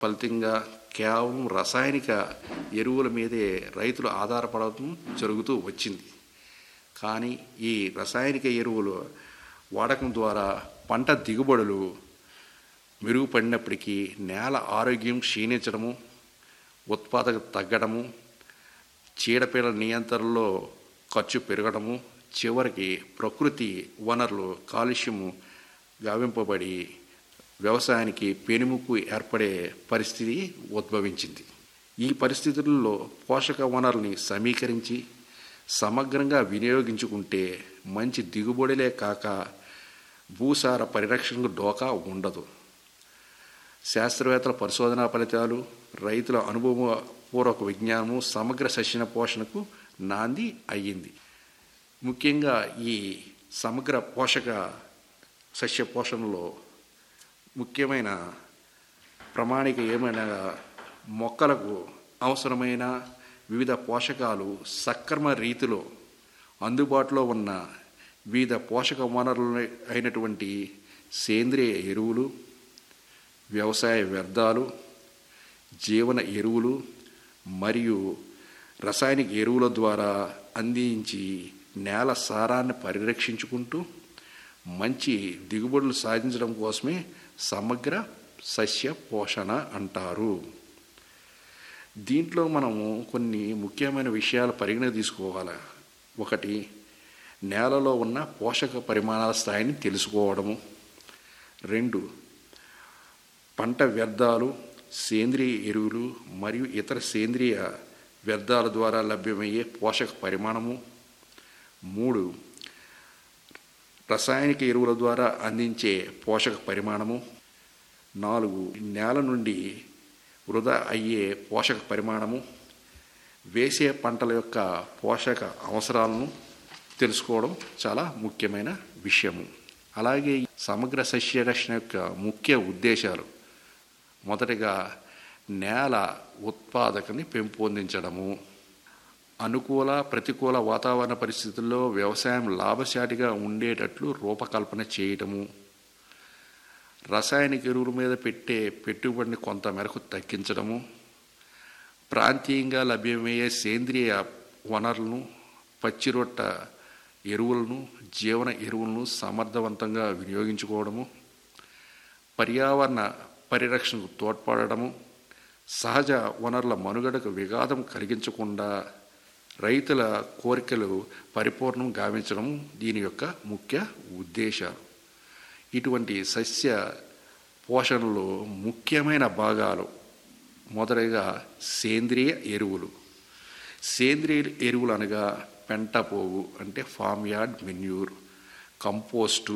ఫలితంగా కేవలం రసాయనిక ఎరువుల మీదే రైతులు ఆధారపడటం జరుగుతూ వచ్చింది. కానీ ఈ రసాయనిక ఎరువులు వాడకం ద్వారా పంట దిగుబడులు మెరుగుపడినప్పటికీ నేల ఆరోగ్యం క్షీణించడము, ఉత్పాదకత తగ్గడము, చీడపీడల నియంత్రణలో ఖర్చు పెరగడము, చివరికి ప్రకృతి వనరులు కాలుష్యము గావింపబడి వ్యవసాయానికి పెనుముప్పు ఏర్పడే పరిస్థితి ఉద్భవించింది. ఈ పరిస్థితుల్లో పోషక వనరుల్ని సమీకరించి సమగ్రంగా వినియోగించుకుంటే మంచి దిగుబడులే కాక భూసార పరిరక్షణకు డోకా ఉండదు. శాస్త్రవేత్తల పరిశోధనా ఫలితాలు, రైతుల అనుభవపూర్వక విజ్ఞానము సమగ్ర సస్య పోషణకు నాంది అయ్యింది. ముఖ్యంగా ఈ సమగ్ర పోషక సస్య పోషణలో ముఖ్యమైన ప్రామాణిక ఏమైనా మొక్కలకు అవసరమైన వివిధ పోషకాలు సక్రమ రీతిలో అందుబాటులో ఉన్న వివిధ పోషక వనరులు అయినటువంటి సేంద్రియ ఎరువులు, వ్యవసాయ వ్యర్థాలు, జీవన ఎరువులు మరియు రసాయనిక ఎరువుల ద్వారా అందించి నేల సారాన్ని పరిరక్షించుకుంటూ మంచి దిగుబడులు సాధించడం కోసమే సమగ్ర సస్య పోషణ అంటారు. దీంట్లో మనము కొన్ని ముఖ్యమైన విషయాలు పరిగణన తీసుకోవాలి. ఒకటి, నేలలో ఉన్న పోషక పరిమాణాల స్థాయిని తెలుసుకోవడము. 2, పంట వ్యర్థాలు, సేంద్రియ ఎరువులు మరియు ఇతర సేంద్రియ వ్యర్థాల ద్వారా లభ్యమయ్యే పోషక పరిమాణము. 3, రసాయనిక ఎరువుల ద్వారా అందించే పోషక పరిమాణము. 4, నేల నుండి వృధా అయ్యే పోషక పరిమాణము. వేసే పంటల యొక్క పోషక అవసరాలను తెలుసుకోవడం చాలా ముఖ్యమైన విషయము. అలాగే సమగ్ర సస్య రక్షణ యొక్క ముఖ్య ఉద్దేశాలు: మొదటగా నేల ఉత్పాదకతని పెంపొందించడము, అనుకూల ప్రతికూల వాతావరణ పరిస్థితుల్లో వ్యవసాయం లాభసాటిగా ఉండేటట్లు రూపకల్పన చేయటము, రసాయనిక ఎరువుల మీద పెట్టే పెట్టుబడిని కొంత మేరకు తగ్గించడము, ప్రాంతీయంగా లభ్యమయ్యే సేంద్రియ వనరులను, పచ్చిరొట్ట ఎరువులను, జీవన ఎరువులను సమర్థవంతంగా వినియోగించుకోవడము, పర్యావరణ పరిరక్షణకు తోడ్పడము, సహజ వనరుల మనుగడకు విఘాతం కలిగించకుండా రైతుల కోరికలు పరిపూర్ణం గావించడం దీని యొక్క ముఖ్య ఉద్దేశాలు. ఇటువంటి సస్య పోషణలో ముఖ్యమైన భాగాలు: మొదటగా సేంద్రియ ఎరువులు. సేంద్రియ ఎరువులు అనగా పెంట పోగు అంటే ఫామ్ యార్డ్ మెన్యూర్, కంపోస్టు,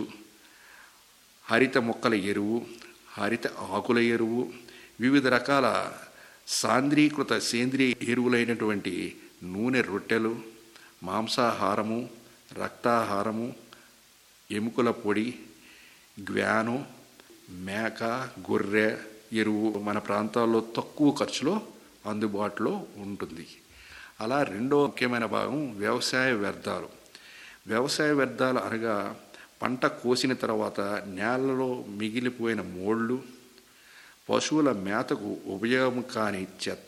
హరిత మొక్కల ఎరువు, హరిత ఆకుల ఎరువు, వివిధ రకాల సాంద్రీకృత సేంద్రియ ఎరువులైనటువంటి నూనె రొట్టెలు, మాంసాహారము, రక్తాహారము, ఎముకల పొడి, గ్వానో, మేక, గొర్రె ఎరువు మన ప్రాంతాల్లో తక్కువ ఖర్చులో అందుబాటులో ఉంటుంది. అలా రెండో ముఖ్యమైన భాగం వ్యవసాయ వ్యర్థాలు. వ్యవసాయ వ్యర్థాలు అనగా పంట కోసిన తర్వాత నేలలో మిగిలిపోయిన మోళ్ళు, పశువుల మేతకు ఉపయోగం కాని చెత్త,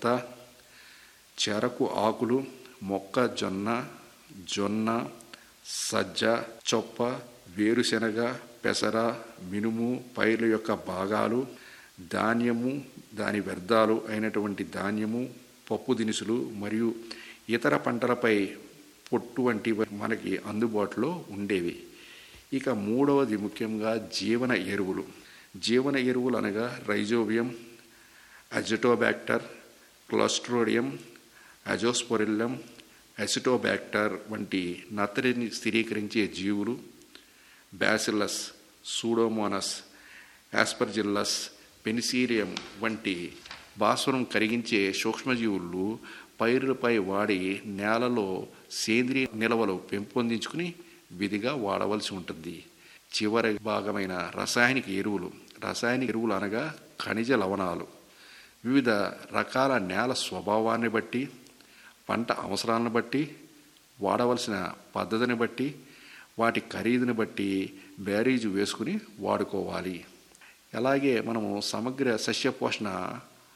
చెరకు ఆకులు, మొక్కజొన్న, జొన్న, సజ్జ, చొప్ప, వేరుశెనగ, పెసర, మినుము పైర్ల యొక్క భాగాలు, ధాన్యము, దాని వ్యర్థాలు అయినటువంటి ధాన్యము, పప్పు దినుసులు మరియు ఇతర పంటలపై పొట్టు వంటివి మనకి అందుబాటులో ఉండేవి. ఇక మూడవది ముఖ్యంగా జీవన ఎరువులు. జీవన ఎరువులు అనగా రైజోబియం, అజిటోబ్యాక్టర్, క్లోస్ట్రోడియం, అజోస్పోరిల్లం, అసిటోబ్యాక్టర్ వంటి నత్రజని స్థిరీకరించే జీవులు, బ్యాసిల్లస్, సూడోమోనస్, ఆస్పర్జిల్లస్, పెనిసిలియం వంటి భాస్వరం కరిగించే సూక్ష్మజీవులు పైరులపై వాడి నేలలో సేంద్రియ నిల్వలు పెంపొందించుకుని విధిగా వాడవలసి ఉంటుంది. చివరి భాగమైన రసాయనిక ఎరువులు. రసాయనిక ఎరువులు అనగా ఖనిజ లవణాలు. వివిధ రకాల నేల స్వభావాన్ని బట్టి, పంట అవసరాలను బట్టి, వాడవలసిన పద్ధతిని బట్టి, వాటి ఖరీదుని బట్టి బేరీజు వేసుకుని వాడుకోవాలి. అలాగే మనము సమగ్ర సస్య పోషణ